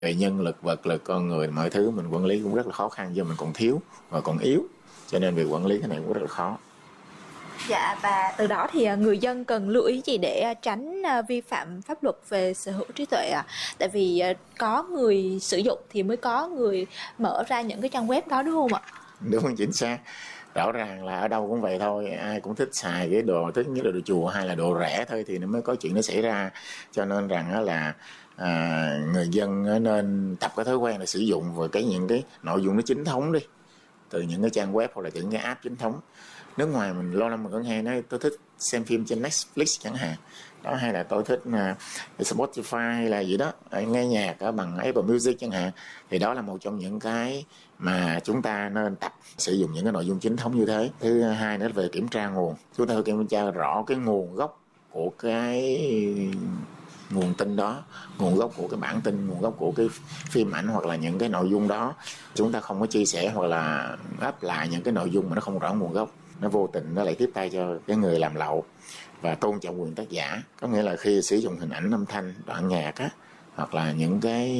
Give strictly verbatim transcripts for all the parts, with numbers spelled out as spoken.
Về nhân lực, vật lực, con người, mọi thứ mình quản lý cũng rất là khó khăn do mình còn thiếu và còn yếu, cho nên việc quản lý cái này cũng rất là khó. Dạ, và từ đó thì người dân cần lưu ý gì để tránh vi phạm pháp luật về sở hữu trí tuệ ạ? À? Tại vì có người sử dụng thì mới có người mở ra những cái trang web đó, đúng không ạ? Đúng, chính xác. Rõ ràng là ở đâu cũng vậy thôi, ai cũng thích xài cái đồ, thứ nhất là đồ chùa, hay là đồ rẻ thôi thì nó mới có chuyện nó xảy ra. Cho nên rằng là à, người dân nên tập cái thói quen là sử dụng vào cái những cái nội dung nó chính thống đi, từ những cái trang web hoặc là những cái app chính thống. Nước ngoài mình lâu năm mình vẫn hay nói tôi thích xem phim trên Netflix chẳng hạn đó, hay là tôi thích uh, Spotify hay là gì đó, nghe nhạc ở bằng Apple Music chẳng hạn, thì đó là một trong những cái mà chúng ta nên tập sử dụng những cái nội dung chính thống như thế. Thứ hai nữa là về kiểm tra nguồn, chúng ta phải kiểm tra rõ cái nguồn gốc của cái nguồn tin đó, nguồn gốc của cái bản tin, nguồn gốc của cái phim ảnh hoặc là những cái nội dung đó. Chúng ta không có chia sẻ hoặc là up lại những cái nội dung mà nó không rõ nguồn gốc, nó vô tình nó lại tiếp tay cho cái người làm lậu. Và tôn trọng quyền tác giả, có nghĩa là khi sử dụng hình ảnh, âm thanh, đoạn nhạc á, hoặc là những cái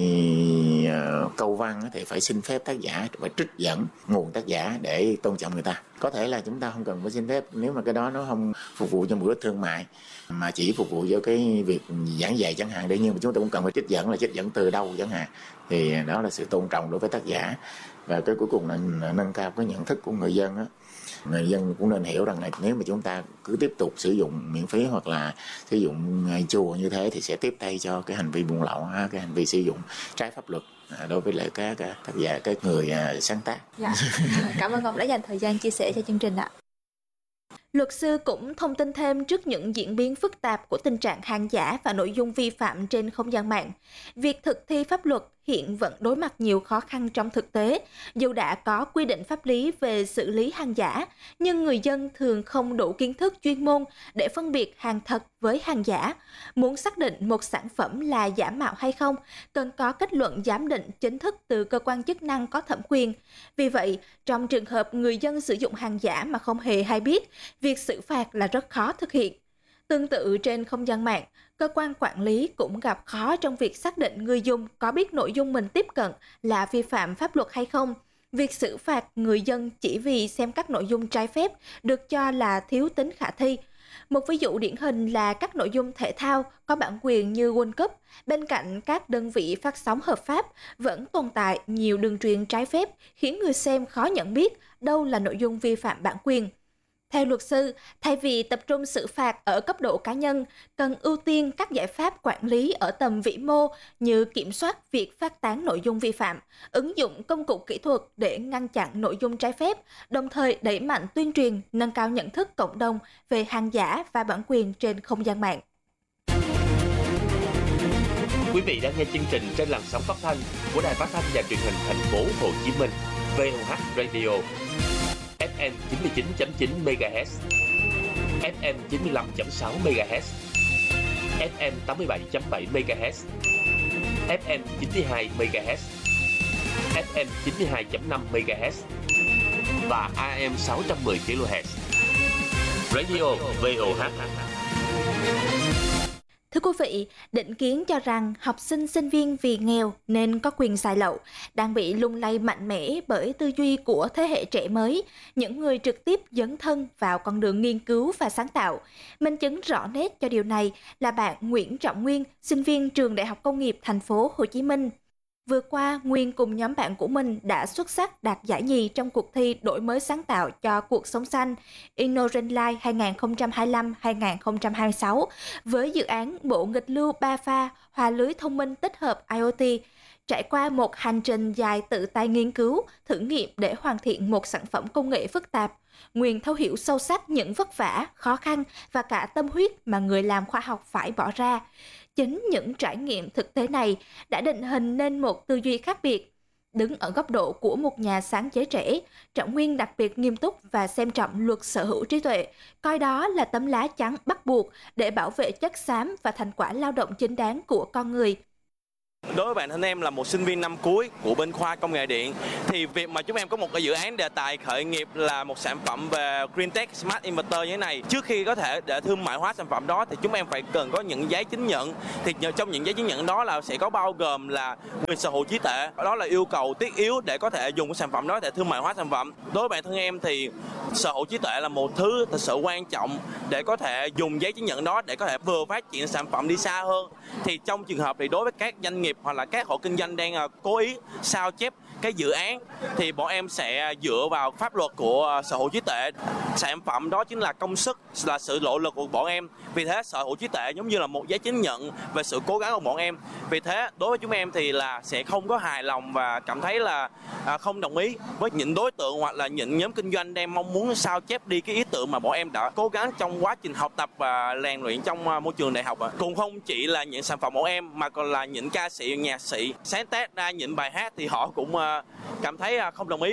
uh, câu văn á, thì phải xin phép tác giả, phải trích dẫn nguồn tác giả để tôn trọng người ta. Có thể là chúng ta không cần phải xin phép nếu mà cái đó nó không phục vụ cho mục đích thương mại mà chỉ phục vụ cho cái việc giảng dạy chẳng hạn, để nhưng mà chúng ta cũng cần phải trích dẫn, là trích dẫn từ đâu chẳng hạn, thì đó là sự tôn trọng đối với tác giả. Và cái cuối cùng là nâng cao cái nhận thức của người dân á. Người dân cũng nên hiểu rằng là nếu mà chúng ta cứ tiếp tục sử dụng miễn phí hoặc là sử dụng chùa như thế thì sẽ tiếp tay cho cái hành vi buôn lậu, cái hành vi sử dụng trái pháp luật đối với lại các tác giả, các người sáng tác. Dạ. Cảm ơn ông đã dành thời gian chia sẻ cho chương trình ạ. Luật sư cũng thông tin thêm trước những diễn biến phức tạp của tình trạng hàng giả và nội dung vi phạm trên không gian mạng. Việc thực thi pháp luật hiện vẫn đối mặt nhiều khó khăn trong thực tế. Dù đã có quy định pháp lý về xử lý hàng giả, nhưng người dân thường không đủ kiến thức chuyên môn để phân biệt hàng thật với hàng giả. Muốn xác định một sản phẩm là giả mạo hay không, cần có kết luận giám định chính thức từ cơ quan chức năng có thẩm quyền. Vì vậy, trong trường hợp người dân sử dụng hàng giả mà không hề hay biết, việc xử phạt là rất khó thực hiện. Tương tự trên không gian mạng, cơ quan quản lý cũng gặp khó trong việc xác định người dùng có biết nội dung mình tiếp cận là vi phạm pháp luật hay không. Việc xử phạt người dân chỉ vì xem các nội dung trái phép được cho là thiếu tính khả thi. Một ví dụ điển hình là các nội dung thể thao có bản quyền như World Cup, bên cạnh các đơn vị phát sóng hợp pháp, vẫn tồn tại nhiều đường truyền trái phép khiến người xem khó nhận biết đâu là nội dung vi phạm bản quyền. Theo luật sư, thay vì tập trung xử phạt ở cấp độ cá nhân, cần ưu tiên các giải pháp quản lý ở tầm vĩ mô như kiểm soát việc phát tán nội dung vi phạm, ứng dụng công cụ kỹ thuật để ngăn chặn nội dung trái phép, đồng thời đẩy mạnh tuyên truyền, nâng cao nhận thức cộng đồng về hàng giả và bản quyền trên không gian mạng. Quý vị đang nghe chương trình trên làn sóng phát thanh của Đài Phát thanh và Truyền hình Thành phố Hồ Chí Minh, vê o hát Radio. ép em chín mươi chín chấm chín MHz, ép em chín mươi lăm chấm sáu MHz, ép em tám mươi bảy chấm bảy MHz, ép em chín mươi hai MHz, ép em chín mươi hai chấm năm MHz và a em sáu trăm mười kHz. Radio vê o hát. Thưa quý vị, định kiến cho rằng học sinh sinh viên vì nghèo nên có quyền xài lậu đang bị lung lay mạnh mẽ bởi tư duy của thế hệ trẻ mới, những người trực tiếp dấn thân vào con đường nghiên cứu và sáng tạo. Minh chứng rõ nét cho điều này là bạn Nguyễn Trọng Nguyên, sinh viên trường Đại học Công nghiệp Thành phố Hồ Chí Minh. Vừa qua, Nguyên cùng nhóm bạn của mình đã xuất sắc đạt giải nhì trong cuộc thi đổi mới sáng tạo cho cuộc sống xanh InnoRenLife hai không hai lăm hai không hai sáu với dự án bộ nghịch lưu ba pha hòa lưới thông minh tích hợp IoT. Trải qua một hành trình dài tự tay nghiên cứu, thử nghiệm để hoàn thiện một sản phẩm công nghệ phức tạp, Nguyên thấu hiểu sâu sắc những vất vả, khó khăn và cả tâm huyết mà người làm khoa học phải bỏ ra. Chính những trải nghiệm thực tế này đã định hình nên một tư duy khác biệt. Đứng ở góc độ của một nhà sáng chế trẻ, Trọng Nguyên đặc biệt nghiêm túc và xem trọng luật sở hữu trí tuệ, coi đó là tấm lá chắn bắt buộc để bảo vệ chất xám và thành quả lao động chính đáng của con người. Đối với bản thân em là một sinh viên năm cuối của bên khoa công nghệ điện, thì việc mà chúng em có một cái dự án đề tài khởi nghiệp là một sản phẩm về Green Tech Smart Inverter như thế này, trước khi có thể để thương mại hóa sản phẩm đó thì chúng em phải cần có những giấy chứng nhận. Thì trong những giấy chứng nhận đó là sẽ có bao gồm là quyền sở hữu trí tuệ, đó là yêu cầu thiết yếu để có thể dùng cái sản phẩm đó để thương mại hóa sản phẩm. Đối với bản thân em thì sở hữu trí tuệ là một thứ thật sự quan trọng để có thể dùng giấy chứng nhận đó để có thể vừa phát triển sản phẩm đi xa hơn. Thì trong trường hợp thì đối với các doanh nghiệp hoặc là các hộ kinh doanh đang cố ý sao chép cái dự án thì bọn em sẽ dựa vào pháp luật của sở hữu trí tuệ. Sản phẩm đó chính là công sức, là sự nỗ lực của bọn em. Vì thế sở hữu trí tuệ giống như là một giấy chứng nhận về sự cố gắng của bọn em. Vì thế đối với chúng em thì là sẽ không có hài lòng và cảm thấy là à, không đồng ý với những đối tượng hoặc là những nhóm kinh doanh đang mong muốn sao chép đi cái ý tưởng mà bọn em đã cố gắng trong quá trình học tập và rèn luyện trong môi trường đại học. Cũng không chỉ là những sản phẩm bọn em mà còn là những ca sĩ, nhạc sĩ sáng tác ra những bài hát thì họ cũng cảm thấy không đồng ý.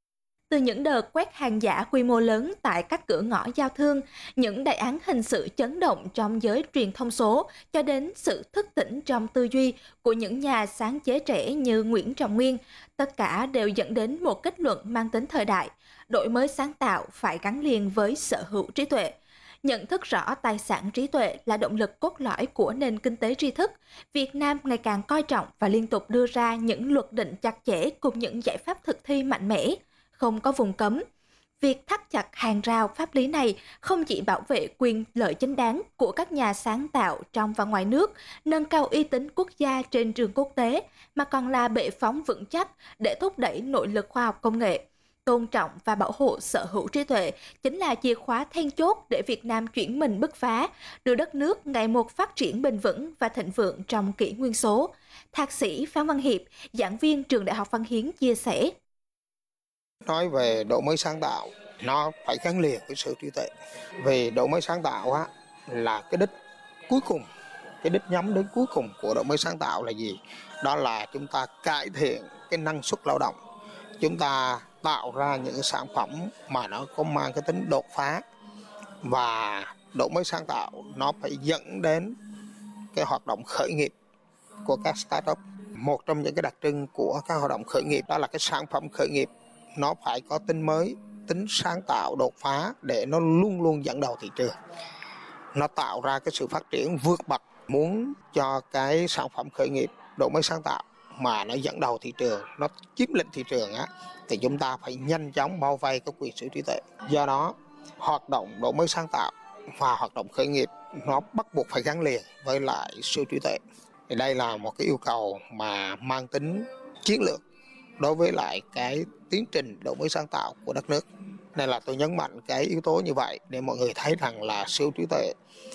Từ những đợt quét hàng giả quy mô lớn tại các cửa ngõ giao thương, những đại án hình sự chấn động trong giới truyền thông số, cho đến sự thức tỉnh trong tư duy của những nhà sáng chế trẻ như Nguyễn Trọng Nguyên, tất cả đều dẫn đến một kết luận mang tính thời đại: đổi mới sáng tạo phải gắn liền với sở hữu trí tuệ. Nhận thức rõ tài sản trí tuệ là động lực cốt lõi của nền kinh tế tri thức, Việt Nam ngày càng coi trọng và liên tục đưa ra những luật định chặt chẽ cùng những giải pháp thực thi mạnh mẽ, không có vùng cấm. Việc thắt chặt hàng rào pháp lý này không chỉ bảo vệ quyền lợi chính đáng của các nhà sáng tạo trong và ngoài nước, nâng cao uy tín quốc gia trên trường quốc tế, mà còn là bệ phóng vững chắc để thúc đẩy nội lực khoa học công nghệ. Tôn trọng và bảo hộ sở hữu trí tuệ chính là chìa khóa then chốt để Việt Nam chuyển mình bứt phá, đưa đất nước ngày một phát triển bền vững và thịnh vượng trong kỷ nguyên số. Thạc sĩ Phan Văn Hiệp, giảng viên Trường Đại học Văn Hiến chia sẻ. Nói về đổi mới sáng tạo, nó phải gắn liền với sự trí tuệ. Vì đổi mới sáng tạo á, là cái đích cuối cùng, cái đích nhắm đến cuối cùng của đổi mới sáng tạo là gì? Đó là chúng ta cải thiện cái năng suất lao động. Chúng ta tạo ra những sản phẩm mà nó có mang cái tính đột phá, và đổi mới sáng tạo nó phải dẫn đến cái hoạt động khởi nghiệp của các startup. Một trong những cái đặc trưng của các hoạt động khởi nghiệp đó là cái sản phẩm khởi nghiệp nó phải có tính mới, tính sáng tạo, đột phá để nó luôn luôn dẫn đầu thị trường. Nó tạo ra cái sự phát triển vượt bậc. Muốn cho cái sản phẩm khởi nghiệp đổi mới sáng tạo mà nó dẫn đầu thị trường, nó chiếm lĩnh thị trường á, thì chúng ta phải nhanh chóng bao vây cái quyền sở hữu trí tuệ. Do đó, hoạt động đổi mới sáng tạo và hoạt động khởi nghiệp nó bắt buộc phải gắn liền với lại sở hữu trí tuệ. Thì đây là một cái yêu cầu mà mang tính chiến lược đối với lại cái tiến trình đổi mới sáng tạo của đất nước. Nên là tôi nhấn mạnh cái yếu tố như vậy để mọi người thấy rằng là sở hữu trí tuệ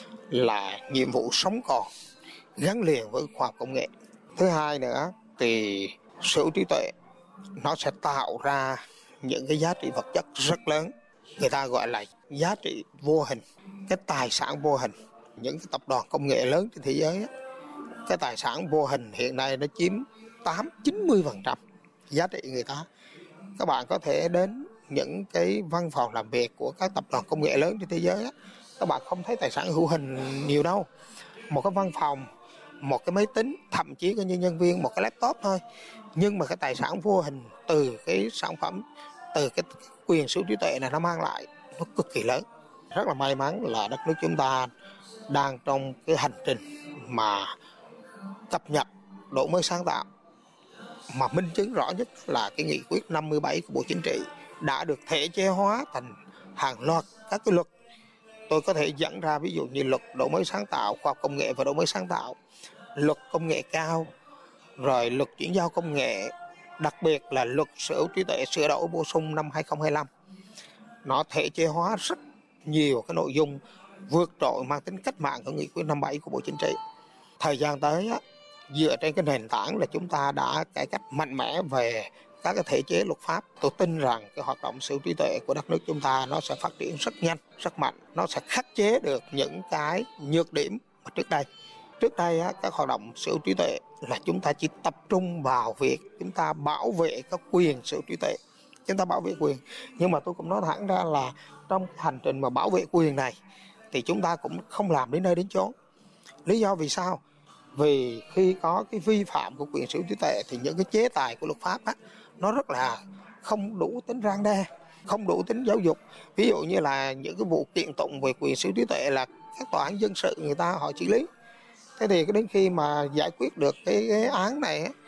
là nhiệm vụ sống còn, gắn liền với khoa học công nghệ. Thứ hai nữa thì sở hữu trí tuệ nó sẽ tạo ra những cái giá trị vật chất rất lớn, người ta gọi là giá trị vô hình, cái tài sản vô hình. Những cái tập đoàn công nghệ lớn trên thế giới, cái tài sản vô hình hiện nay nó chiếm tám đến chín mươi phần trăm giá trị người ta. Các bạn có thể đến những cái văn phòng làm việc của các tập đoàn công nghệ lớn trên thế giới, các bạn không thấy tài sản hữu hình nhiều đâu. Một cái văn phòng, một cái máy tính, thậm chí có như nhân viên một cái laptop thôi, nhưng mà cái tài sản vô hình từ cái sản phẩm, từ cái quyền sở hữu trí tuệ này nó mang lại nó cực kỳ lớn. Rất là may mắn là đất nước chúng ta đang trong cái hành trình mà cập nhật đổi mới sáng tạo, mà minh chứng rõ nhất là cái nghị quyết năm mươi bảy của Bộ Chính trị đã được thể chế hóa thành hàng loạt các cái luật. Tôi có thể dẫn ra ví dụ như luật đổi mới sáng tạo, khoa học công nghệ và đổi mới sáng tạo, luật công nghệ cao, rồi luật chuyển giao công nghệ, đặc biệt là luật sở hữu trí tuệ sửa đổi bổ sung năm hai không hai lăm. Nó thể chế hóa rất nhiều cái nội dung vượt trội mang tính cách mạng của nghị quyết năm mươi bảy của Bộ Chính trị. Thời gian tới á, dựa trên cái nền tảng là chúng ta đã cải cách mạnh mẽ về các cái thể chế luật pháp, tôi tin rằng cái hoạt động sở hữu trí tuệ của đất nước chúng ta nó sẽ phát triển rất nhanh, rất mạnh. Nó sẽ khắc chế được những cái nhược điểm mà trước đây. Trước đây á, các hoạt động sở hữu trí tuệ là chúng ta chỉ tập trung vào việc chúng ta bảo vệ các quyền sở hữu trí tuệ, chúng ta bảo vệ quyền. Nhưng mà tôi cũng nói thẳng ra là trong hành trình mà bảo vệ quyền này thì chúng ta cũng không làm đến nơi đến chốn. Lý do vì sao? Vì khi có cái vi phạm của quyền sở hữu trí tuệ thì những cái chế tài của luật pháp á, nó rất là không đủ tính răn đe, không đủ tính giáo dục. Ví dụ như là những cái vụ kiện tụng về quyền sở hữu trí tuệ là các tòa án dân sự người ta họ xử lý. Thế thì đến khi mà giải quyết được cái, cái án này á,